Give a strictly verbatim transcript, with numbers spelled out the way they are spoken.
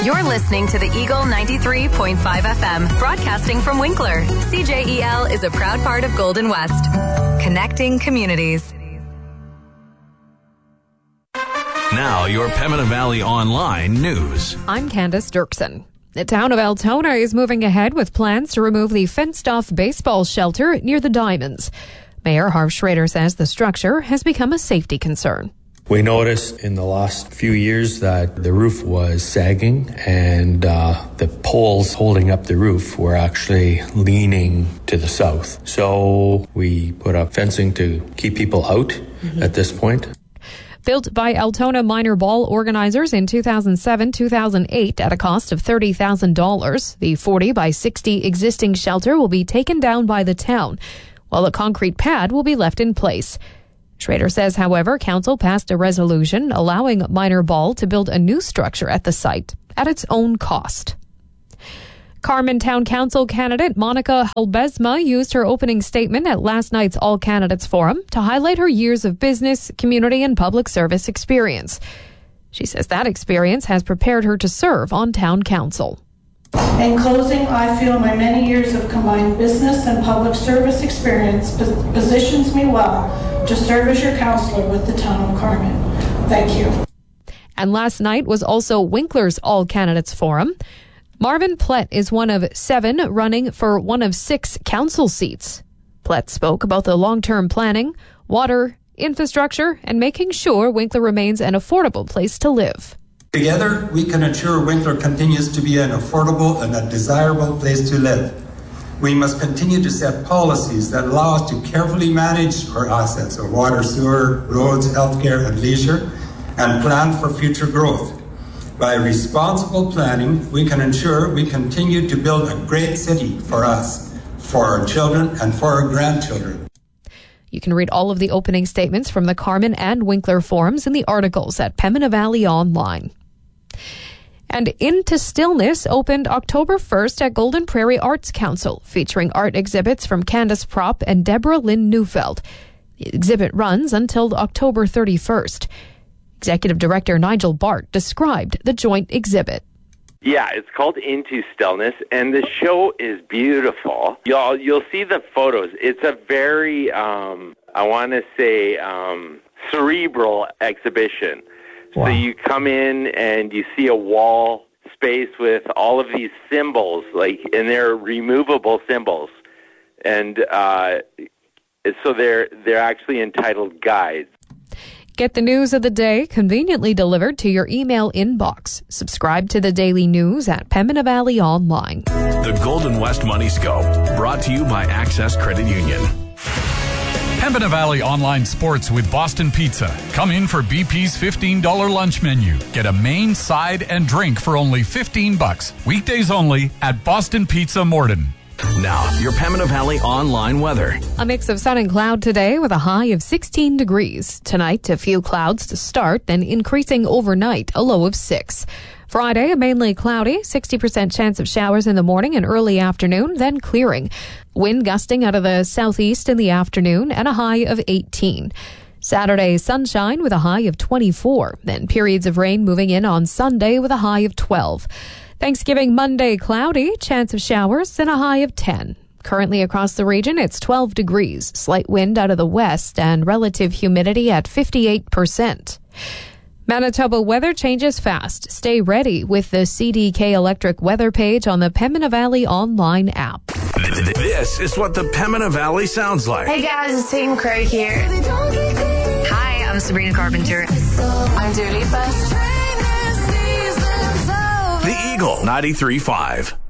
You're listening to the Eagle ninety-three point five F M, broadcasting from Winkler. C J E L is a proud part of Golden West, connecting communities. Now, your Pembina Valley Online news. I'm Candace Dirksen. The town of Altona is moving ahead with plans to remove the fenced-off baseball shelter near the Diamonds. Mayor Harv Schrader says the structure has become a safety concern. We noticed in the last few years that the roof was sagging and uh, the poles holding up the roof were actually leaning to the south. So we put up fencing to keep people out mm-hmm. at this point. Built by Altona minor ball organizers in two thousand seven to two thousand eight at a cost of thirty thousand dollars, the forty by sixty existing shelter will be taken down by the town, while a concrete pad will be left in place. Schrader says, however, council passed a resolution allowing minor ball to build a new structure at the site at its own cost. Carman Town Council candidate Monica Halbezma used her opening statement at last night's All Candidates Forum to highlight her years of business, community, and public service experience. She says that experience has prepared her to serve on town council. In closing, I feel my many years of combined business and public service experience positions me well to serve as your councillor with the town of Carman. Thank you. And last night was also Winkler's All Candidates Forum. Marvin Plett is one of seven running for one of six council seats. Plett spoke about the long-term planning, water, infrastructure, and making sure Winkler remains an affordable place to live. Together, we can ensure Winkler continues to be an affordable and a desirable place to live. We must continue to set policies that allow us to carefully manage our assets of water, sewer, roads, healthcare, and leisure, and plan for future growth. By responsible planning, we can ensure we continue to build a great city for us, for our children, and for our grandchildren. You can read all of the opening statements from the Carman and Winkler forums in the articles at Pembina Valley Online. And Into Stillness opened October first at Golden Prairie Arts Council, featuring art exhibits from Candace Propp and Deborah Lynn Neufeld. The exhibit runs until October thirty-first. Executive Director Nigel Bart described the joint exhibit. Yeah, it's called Into Stillness, and the show is beautiful. You'll you'll see the photos. It's a very, um, I want to say, um, cerebral exhibition. Wow. So you come in and you see a wall space with all of these symbols, like, and they're removable symbols, and uh, so they're they're actually entitled guides. Get the news of the day conveniently delivered to your email inbox. Subscribe to the daily news at Pembina Valley Online. The Golden West Money Scope, brought to you by Access Credit Union. Pembina Valley Online Sports with Boston Pizza. Come in for B P's fifteen dollars lunch menu. Get a main, side, and drink for only fifteen bucks. Weekdays only at Boston Pizza Morden. Now, your Pembina Valley Online weather. A mix of sun and cloud today with a high of sixteen degrees. Tonight, a few clouds to start, then increasing overnight, a low of six. Friday, a mainly cloudy, sixty percent chance of showers in the morning and early afternoon, then clearing. Wind gusting out of the southeast in the afternoon and a high of eighteen. Saturday, sunshine with a high of twenty-four. Then periods of rain moving in on Sunday with a high of twelve. Thanksgiving Monday, cloudy, chance of showers, and a high of ten. Currently across the region, it's twelve degrees, slight wind out of the west, and relative humidity at fifty-eight percent. Manitoba weather changes fast. Stay ready with the C D K Electric weather page on the Pembina Valley Online app. This is what the Pembina Valley sounds like. Hey guys, it's Tatum Craig here. Hi, I'm Sabrina Carpenter. I'm Dua Lipa. The Eagle ninety-three point five.